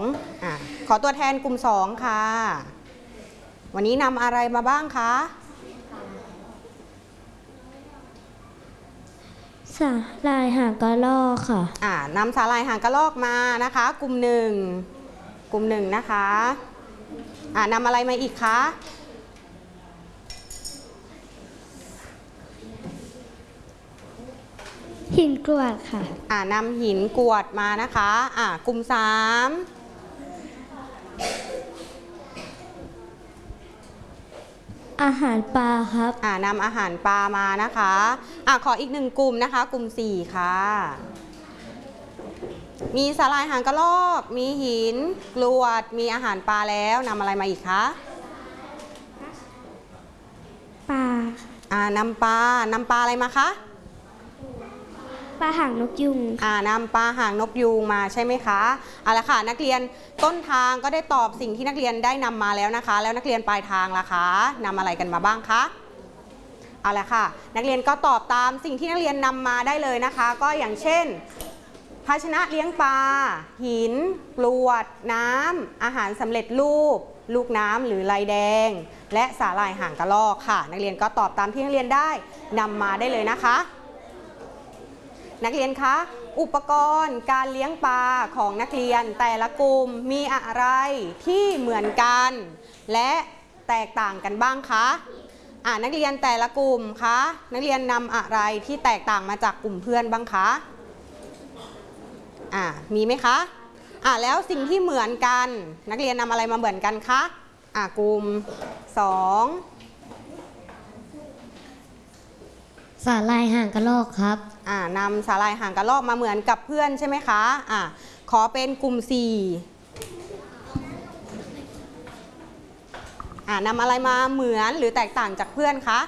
ขอตัวแทนกลุ่ม2ค่ะวันนี้นำอะไรมาบ้างคะสาหร่ายหางกระรอกค่ะนำสาหร่ายหางกระรอกมานะคะกลุ่ม1นะคะนำอะไรมาอีกคะหินกรวดค่ะนำหินกรวดมานะคะกลุ่ม3 อาหารปลาครับนำอาหารปลามานะคะขออีก1กลุ่มนะคะกลุ่ม4ค่ะมีสาหร่ายหางกระรอกมีหินกรวดมีอาหารปลาแล้วนำอะไรมาอีกคะปลานำปลาอะไรมาคะปลาหางนกยูงนำปลาหางนกยูงมาใช่ไหมคะเอาละค่ะนักเรียนต้นทางก็ได้ตอบสิ่งที่นักเรียนได้นำมาแล้วนะคะแล้วนักเรียนปลายทางล่ะคะนำอะไรกันมาบ้างคะเอาละค่ะนักเรียนก็ตอบตามสิ่งที่นักเรียนนำมาได้เลยนะคะก็อย่างเช่นภาชนะเลี้ยงปลาหินกรวดน้ำอาหารสำเร็จรูปลูกน้ำหรือลายแดงและสาหร่ายหางกระรอกค่ะนักเรียนก็ตอบตามที่นักเรียนได้นำมาได้เลยนะคะนักเรียนคะอุปกรณ์การเลี้ยงปลาของนักเรียนแต่ละกลุ่มมีอะไรที่เหมือนกันและแตกต่างกันบ้างคะนักเรียนแต่ละกลุ่มคะนักเรียนนำอะไรที่แตกต่างมาจากกลุ่มเพื่อนบ้างคะมีไหมคะแล้วสิ่งที่เหมือนกันนักเรียนนำอะไรมาเหมือนกันคะกลุ่ม2 สาหร่ายหางกระรอกครับนำสาหร่ายหางกระรอกมาเหมือนกับเพื่อนใช่ไหมคะขอเป็นกลุ่ม4นำอะไรมาเหมือนหรือแตกต่างจากเพื่อนคะ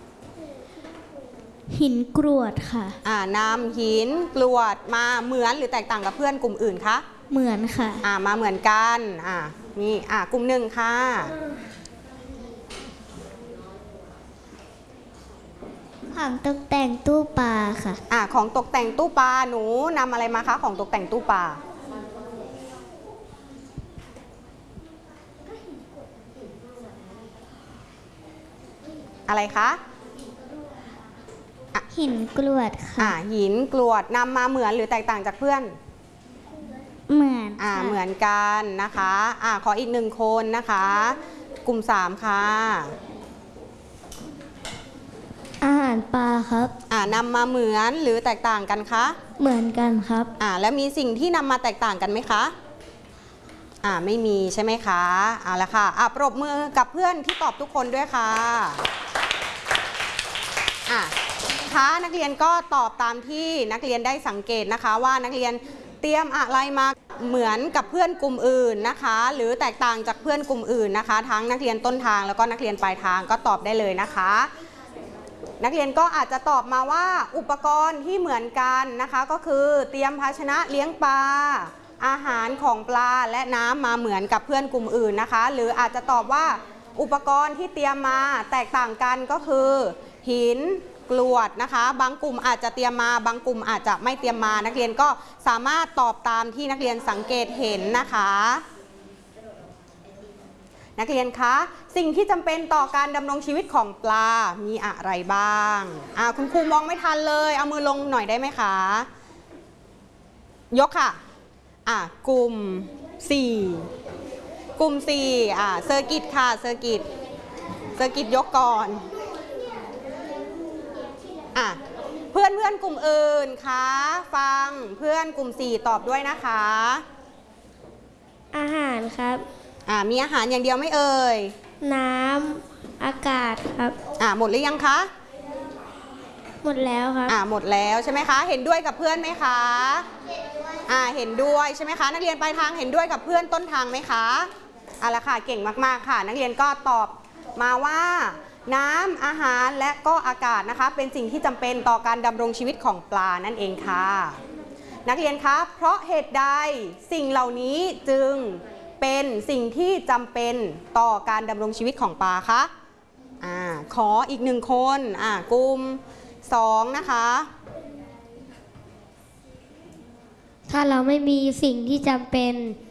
หินกรวดค่ะนำหินกรวดมาเหมือนหรือแตกต่างกับเพื่อนกลุ่มอื่นคะเหมือนค่ะมาเหมือนกันนี่กลุ่ม1ค่ะของตกแต่งตู้ปลาค่ะของตกแต่งตู้ปลาหนูนำอะไรมาคะของตกแต่งตู้ปลาอะไรคะหินกรวดค่ะหินกรวดนำมาเหมือนหรือแตกต่างจากเพื่อนเหมือนเหมือนกันนะคะขออีก1คนนะคะกลุ่ม3ค่ะอาหารปลาครับนำมาเหมือนหรือแตกต่างกันคะเหมือนกันครับแล้วมีสิ่งที่นำมาแตกต่างกันไหมคะไม่มีใช่ไหมคะเอาละค่ะปรบมือกับเพื่อนที่ตอบทุกคนด้วยค่ะนักเรียนก็ตอบตามที่นักเรียนได้สังเกตนะคะว่านักเรียนเตรียมอะไรมาเหมือนกับเพื่อนกลุ่มอื่นนะคะหรือแตกต่างจากเพื่อนกลุ่มอื่นนะคะทั้งนักเรียนต้นทางแล้วก็นักเรียนปลายทางก็ตอบได้เลยนะคะนักเรียนก็อาจจะตอบมาว่าอุปกรณ์ที่เหมือนกันนะคะก็คือเตรียมภาชนะเลี้ยงปลาอาหารของปลาและน้ำมาเหมือนกับเพื่อนกลุ่มอื่นนะคะหรืออาจจะตอบว่าอุปกรณ์ที่เตรียมมาแตกต่างกันก็คือหินกรวดนะคะบางกลุ่มอาจจะเตรียมมาบางกลุ่มอาจจะไม่เตรียมมานักเรียนก็สามารถตอบตามที่นักเรียนสังเกตเห็นนะคะนักเรียนคะสิ่งที่จำเป็นต่อการดำรงชีวิตของปลามีอะไรบ้างคุณครูมองไม่ทันเลยเอามือลงหน่อยได้ไหมคะยกค่ะกลุ่ม4กลุ่ม4เซอร์กิตค่ะเซอร์กิตยกก่อนเพื่อนกลุ่มอื่นคะฟังเพื่อนกลุ่ม4ตอบด้วยนะคะอาหารครับมีอาหารอย่างเดียวไม่เอ่ยน้ำอากาศครับหมดหรือยังคะหมดแล้วครับหมดแล้วใช่ไหมคะเห็นด้วยกับเพื่อนไหมคะเห็นด้วยใช่ไหมคะนักเรียนปลายทางเห็นด้วยกับเพื่อนต้นทางไหมคะเอาละค่ะเก่งมากๆค่ะนักเรียนก็ตอบมาว่าน้ำอาหารและก็อากาศนะคะเป็นสิ่งที่จำเป็นต่อการดำรงชีวิตของปลานั่นเองค่ะนักเรียนคะเพราะเหตุใดสิ่งเหล่านี้จึงเป็นสิ่งที่จำเป็นต่อการดำรงชีวิตของปลาคะขออีก1คนกลุ่ม2นะคะถ้าเราไม่มีสิ่งที่จำเป็น